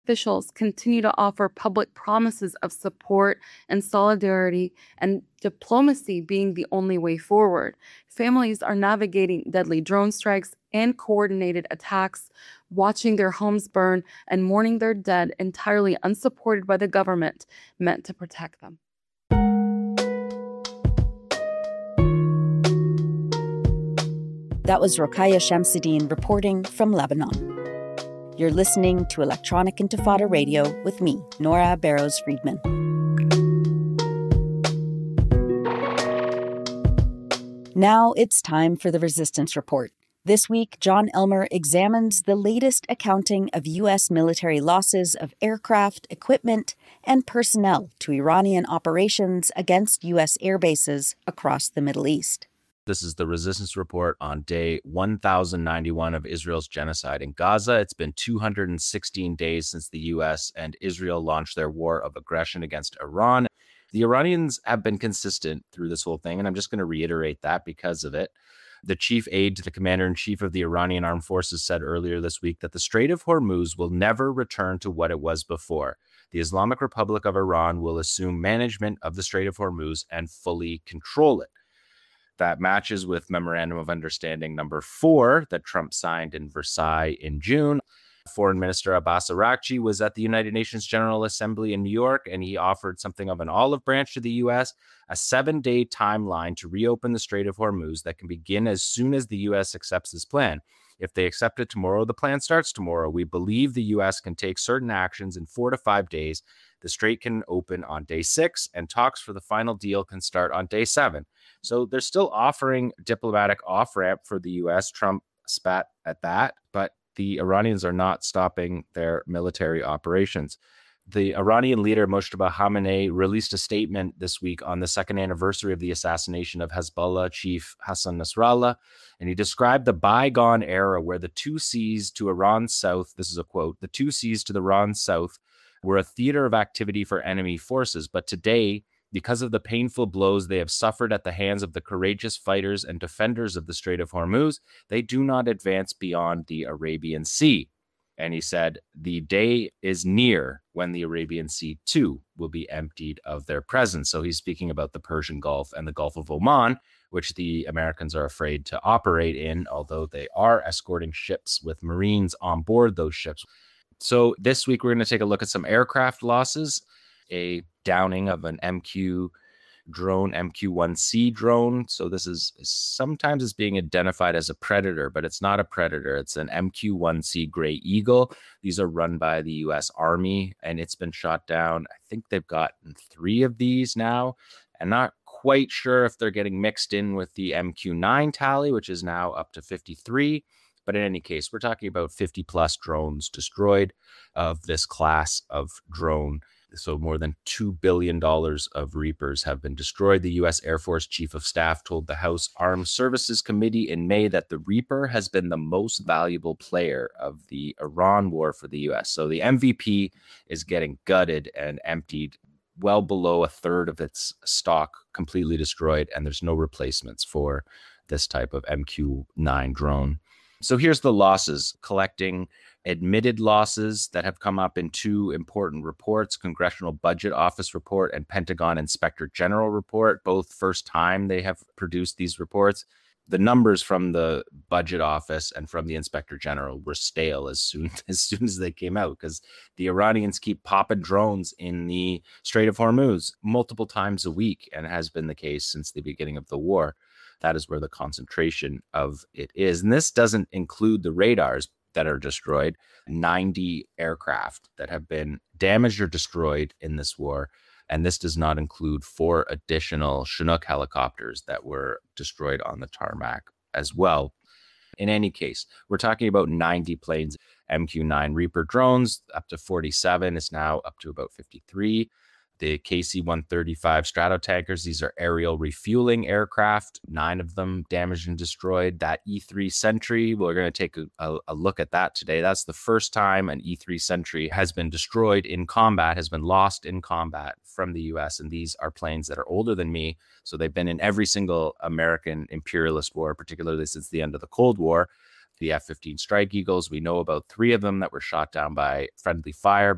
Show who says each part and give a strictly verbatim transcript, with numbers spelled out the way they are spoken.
Speaker 1: officials continue to offer public promises of support and solidarity, and diplomacy being the only way forward. Families are navigating deadly drone strikes and coordinated attacks, watching their homes burn and mourning their dead, entirely unsupported by the government meant to protect them.
Speaker 2: That was Rokhaya Shamsuddin reporting from Lebanon. You're listening to Electronic Intifada Radio with me, Nora Barrows-Friedman. Now it's time for the Resistance Report. This week, John Elmer examines the latest accounting of U S military losses of aircraft, equipment, and personnel to Iranian operations against U S air bases across the Middle East.
Speaker 3: This is the Resistance Report on day one thousand ninety-one of Israel's genocide in Gaza. It's been two hundred sixteen days since the U S and Israel launched their war of aggression against Iran. The Iranians have been consistent through this whole thing, and I'm just going to reiterate that because of it. The chief aide to the commander-in-chief of the Iranian Armed Forces said earlier this week that the Strait of Hormuz will never return to what it was before. The Islamic Republic of Iran will assume management of the Strait of Hormuz and fully control it. That matches with Memorandum of Understanding number four that Trump signed in Versailles in June. Foreign Minister Abbas Araghchi was at the United Nations General Assembly in New York, and he offered something of an olive branch to the U S, a seven-day timeline to reopen the Strait of Hormuz that can begin as soon as the U S accepts this plan. If they accept it tomorrow, the plan starts tomorrow. We believe the U S can take certain actions in four to five days. The strait can open on day six, and talks for the final deal can start on day seven. So they're still offering diplomatic off-ramp for the U S. Trump spat at that, but the Iranians are not stopping their military operations. The Iranian leader, Mojtaba Khamenei, released a statement this week on the second anniversary of the assassination of Hezbollah chief Hassan Nasrallah, and he described the bygone era where the two seas to Iran's south, this is a quote, the two seas to the Iran's south were a theater of activity for enemy forces, but today, because of the painful blows they have suffered at the hands of the courageous fighters and defenders of the Strait of Hormuz, they do not advance beyond the Arabian Sea. And he said, the day is near when the Arabian Sea, too, will be emptied of their presence. So he's speaking about the Persian Gulf and the Gulf of Oman, which the Americans are afraid to operate in, although they are escorting ships with Marines on board those ships. So this week, we're going to take a look at some aircraft losses, a downing of an M Q drone, M Q one C drone. So this is sometimes it's being identified as a Predator, but it's not a Predator. It's an M Q one C Gray Eagle. These are run by the U S Army, and it's been shot down. I think they've gotten three of these now. I'm not quite sure if they're getting mixed in with the M Q nine tally, which is now up to fifty-three. But in any case, we're talking about fifty plus drones destroyed of this class of drone. So more than two billion dollars of Reapers have been destroyed. The U S Air Force Chief of Staff told the House Armed Services Committee in May that the Reaper has been the most valuable player of the Iran war for the U S. So the M V P is getting gutted and emptied, well below a third of its stock completely destroyed, and there's no replacements for this type of M Q nine drone. So here's the losses, collecting admitted losses that have come up in two important reports, Congressional Budget Office report and Pentagon Inspector General report, both first time they have produced these reports. The numbers from the Budget Office and from the Inspector General were stale as soon as soon as they came out, because the Iranians keep popping drones in the Strait of Hormuz multiple times a week, and it has been the case since the beginning of the war. That is where the concentration of it is. And this doesn't include the radars that are destroyed, ninety aircraft that have been damaged or destroyed in this war. And this does not include four additional Chinook helicopters that were destroyed on the tarmac as well. In any case, we're talking about ninety planes, M Q nine Reaper drones, up to forty-seven, is now up to about fifty-three. The K C one thirty-five Stratotankers, these are aerial refueling aircraft, nine of them damaged and destroyed. That E three Sentry, we're going to take a, a, a look at that today. That's the first time an E three Sentry has been destroyed in combat, has been lost in combat from the U S. And these are planes that are older than me. So they've been in every single American imperialist war, particularly since the end of the Cold War. The F fifteen Strike Eagles, we know about three of them that were shot down by friendly fire